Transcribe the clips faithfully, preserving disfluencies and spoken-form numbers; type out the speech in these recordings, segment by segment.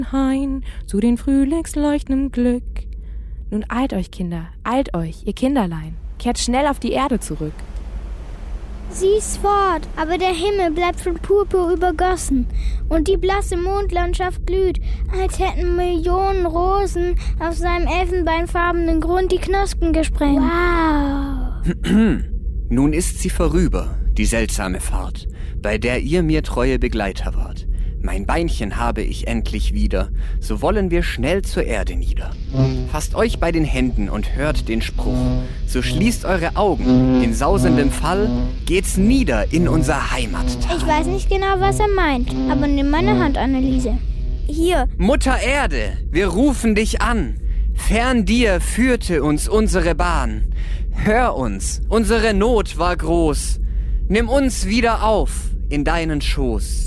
Hain zu den frühlingsleuchtendem Glück. Nun eilt euch, Kinder, eilt euch, ihr Kinderlein, kehrt schnell auf die Erde zurück. Sie ist fort, aber der Himmel bleibt von Purpur übergossen und die blasse Mondlandschaft glüht, als hätten Millionen Rosen auf seinem elfenbeinfarbenen Grund die Knospen gesprengt. Wow! Nun ist sie vorüber, die seltsame Fahrt, bei der ihr mir treue Begleiter wart. Mein Beinchen habe ich endlich wieder, so wollen wir schnell zur Erde nieder. Fasst euch bei den Händen und hört den Spruch, so schließt eure Augen, in sausendem Fall geht's nieder in unser Heimattal. Ich weiß nicht genau, was er meint, aber nimm meine Hand, Anneliese. Hier. Mutter Erde, wir rufen dich an, fern dir führte uns unsere Bahn. Hör uns, unsere Not war groß, nimm uns wieder auf in deinen Schoß.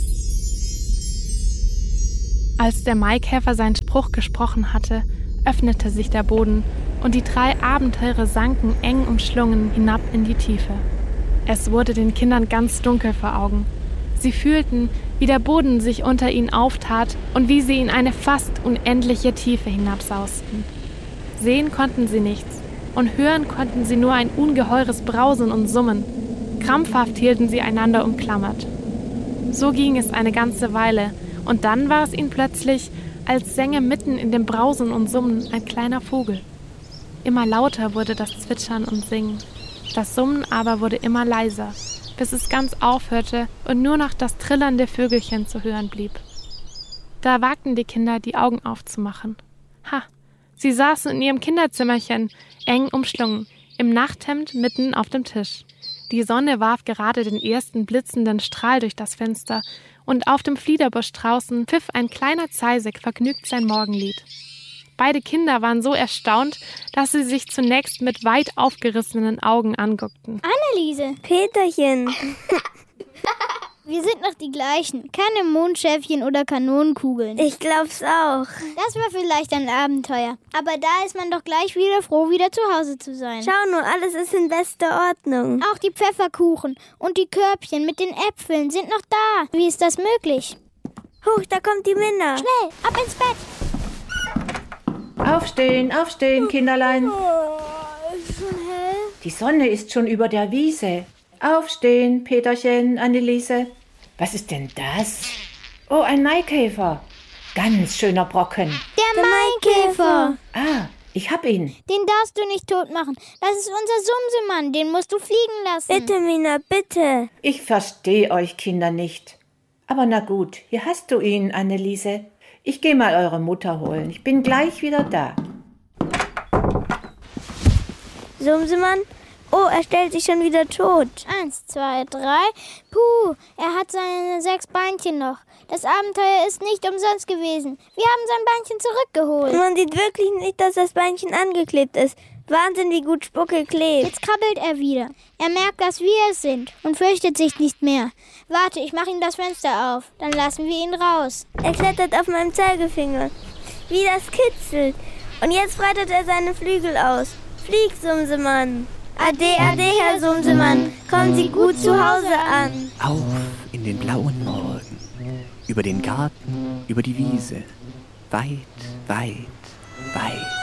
Als der Maikäfer seinen Spruch gesprochen hatte, öffnete sich der Boden und die drei Abenteurer sanken eng umschlungen hinab in die Tiefe. Es wurde den Kindern ganz dunkel vor Augen. Sie fühlten, wie der Boden sich unter ihnen auftat und wie sie in eine fast unendliche Tiefe hinabsausten. Sehen konnten sie nichts und hören konnten sie nur ein ungeheures Brausen und Summen. Krampfhaft hielten sie einander umklammert. So ging es eine ganze Weile. Und dann war es ihnen plötzlich, als sänge mitten in dem Brausen und Summen ein kleiner Vogel. Immer lauter wurde das Zwitschern und Singen. Das Summen aber wurde immer leiser, bis es ganz aufhörte und nur noch das trillernde Vögelchen zu hören blieb. Da wagten die Kinder, die Augen aufzumachen. Ha, sie saßen in ihrem Kinderzimmerchen, eng umschlungen, im Nachthemd mitten auf dem Tisch. Die Sonne warf gerade den ersten blitzenden Strahl durch das Fenster und auf dem Fliederbusch draußen pfiff ein kleiner Zeisig vergnügt sein Morgenlied. Beide Kinder waren so erstaunt, dass sie sich zunächst mit weit aufgerissenen Augen anguckten. Anneliese! Peterchen! Wir sind noch die gleichen. Keine Mondschäfchen oder Kanonenkugeln. Ich glaub's auch. Das war vielleicht ein Abenteuer. Aber da ist man doch gleich wieder froh, wieder zu Hause zu sein. Schau nur, alles ist in bester Ordnung. Auch die Pfefferkuchen und die Körbchen mit den Äpfeln sind noch da. Wie ist das möglich? Huch, da kommt die Minna. Schnell, ab ins Bett. Aufstehen, aufstehen, Kinderlein. Oh, ist schon hell. Die Sonne ist schon über der Wiese. Aufstehen, Peterchen, Anneliese. Was ist denn das? Oh, ein Maikäfer. Ganz schöner Brocken. Der, Der Maikäfer. Ah, ich hab ihn. Den darfst du nicht tot machen. Das ist unser Sumsemann. Den musst du fliegen lassen. Bitte, Minna, bitte. Ich verstehe euch Kinder nicht. Aber na gut, hier hast du ihn, Anneliese. Ich gehe mal eure Mutter holen. Ich bin gleich wieder da. Sumsemann? Oh, er stellt sich schon wieder tot. Eins, zwei, drei. Puh, er hat seine sechs Beinchen noch. Das Abenteuer ist nicht umsonst gewesen. Wir haben sein Beinchen zurückgeholt. Man sieht wirklich nicht, dass das Beinchen angeklebt ist. Wahnsinn, wie gut Spucke klebt. Jetzt krabbelt er wieder. Er merkt, dass wir es sind und fürchtet sich nicht mehr. Warte, ich mache ihm das Fenster auf. Dann lassen wir ihn raus. Er klettert auf meinem Zeigefinger. Wie das kitzelt. Und jetzt breitet er seine Flügel aus. Flieg, Sumsemann. Ade, ade, Herr Sumsemann, kommen Sie gut zu Hause an. Auf in den blauen Morgen, über den Garten, über die Wiese, weit, weit, weit.